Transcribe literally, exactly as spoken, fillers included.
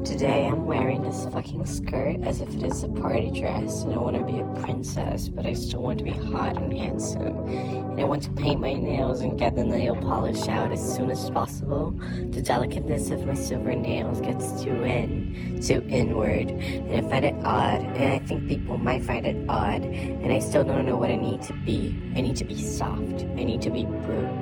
Today I'm wearing this fucking skirt as if it is a party dress, and I want to be a princess, but I still want to be hot and handsome. And I want to paint my nails and get the nail polish out as soon as possible. The delicateness of my silver nails gets too in, too inward, and I find it odd, and I think people might find it odd, and I still don't know what I need to be. I need to be soft. I need to be brute.